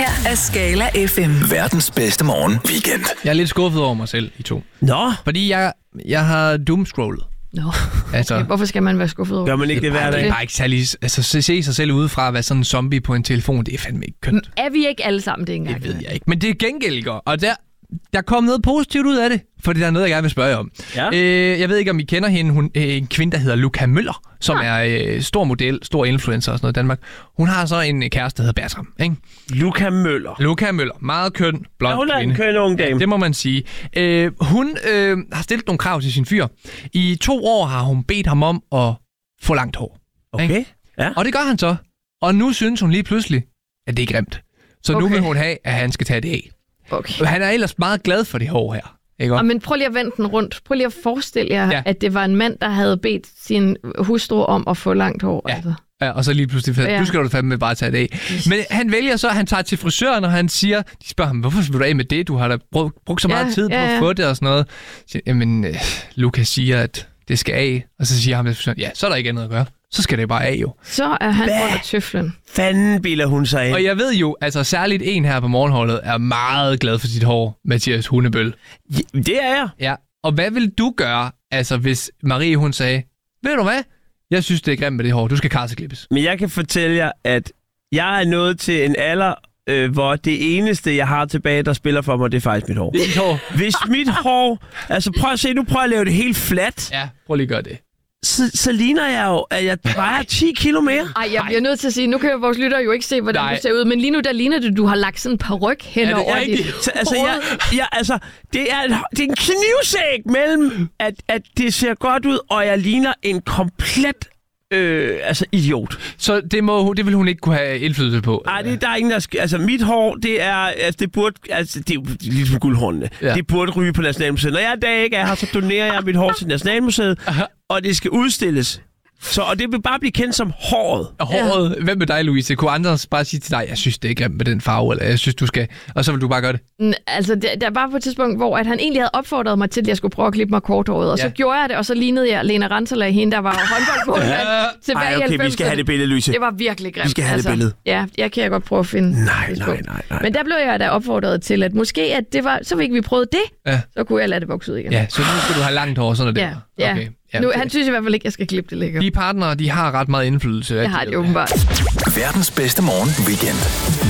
her er Skala FM. Verdens bedste morgen weekend. Jeg er lidt skuffet over mig selv, I to. Nå. Fordi jeg har doomscrollet. Nå. Altså, Okay, hvorfor skal man være skuffet over? Gør man ikke det hver det dag? er bare ikke særlig... Altså, se sig selv udefra at være sådan en zombie på en telefon, det er fandme ikke kønt. Er vi ikke alle sammen det engang? Det ved jeg ikke. Men det er gengæld, ikke? Og der kom noget positivt ud af det, fordi der er noget, jeg gerne vil spørge jer om. Ja. Jeg ved ikke, om I kender hende. En kvinde, der hedder Luca Møller, som er stor model, stor influencer og sådan noget i Danmark. Hun har så en kæreste, der hedder Bertram, ikke? Luca Møller. Luca Møller. Meget køn, blond Hun er en kvinde. køn ung dame. Ja, det må man sige. Hun har stillet nogle krav til sin fyr. I 2 år har hun bedt ham om at få langt hår. Okay. Ikke? Ja. Og det gør han så. Og nu synes hun lige pludselig, at det er grimt. Så nu vil hun have, at han skal tage det af. Okay. Han er ellers meget glad for det hår her. Ikke? Men prøv lige at vende den rundt. Prøv lige at forestille jer, at det var en mand, der havde bedt sin hustru om at få langt hår. Ja. Altså. Ja, og så lige pludselig, du skal du fandme bare tage det af. Men han vælger så, at han tager til frisøren, og han siger, de spørger ham, hvorfor vil du af med det? Du har da brugt så meget tid på at få det og sådan noget. Så, jamen, Lukas siger, at det skal af. Og så siger han til frisøren, ja, så er der ikke andet at gøre. Så skal det bare af jo. Så er han under tøflen. Fanden bilder hun sig ind. Og jeg ved jo, altså særligt en her på morgenholdet er meget glad for sit hår, Mathias Hundebøl. Ja, det er jeg. Ja, og hvad vil du gøre, altså hvis Marie hun sagde, ved du hvad? Jeg synes, det er grimt med det hår. Du skal karseklippes. Men jeg kan fortælle jer, at jeg er nået til en alder, hvor det eneste, jeg har tilbage, der spiller for mig, det er faktisk mit hår. Det er dit hår. Hvis mit hår... Altså prøv at se, nu prøver jeg at lave det helt fladt. Ja, prøv lige at gøre det. Så ligner jeg jo, at jeg vejer 10 kilo mere. Ej, jeg bliver nødt til at sige, nu kan vores lyttere jo ikke se, hvordan du ser ud, men lige nu, der ligner det, du har lagt sådan en paryk hen over dit altså, det er en knivsæg mellem, at det ser godt ud, og jeg ligner en komplet idiot. Så det vil hun ikke kunne have indflydelse på? Nej, der er ingen, der skal... Altså, mit hår, det er... Altså, det burde... Altså, det er jo ligesom guldhårene. Ja. Det burde ryge på Nationalmuseet. Når jeg en dag ikke er her, så donerer jeg mit hår til Nationalmuseet, og det skal udstilles. Og det vil bare blive kendt som håret. Håret? Ja. Hvem med dig, Louise? Kunne andre bare sige til dig, jeg synes, det er grimt med den farve, eller jeg synes, du skal... Og så vil du bare gøre det? Altså, der var på et tidspunkt, hvor at han egentlig havde opfordret mig til, at jeg skulle prøve at klippe mig korthåret. Og så gjorde jeg det, og så lignede jeg Lena Rantzala, hende, der var håndboldmålmand tilbage i 90'erne. vi skal have det billede, Louise. Det var virkelig grimt. Vi skal have det billede. Ja, jeg kan godt prøve at finde. Nej. Men der blev jeg da opfordret til, at måske, at det var... Så fik vi prøvet det, så kunne jeg lade det vokse ud igen. Ja, så nu skal du have langt hår, sådan er det. Ja. Okay. Ja, nu, han synes i hvert fald ikke, at jeg skal klippe det lækkert. De partnere, de har ret meget indflydelse. Det har de åbenbart. Verdens bedste morgen weekend.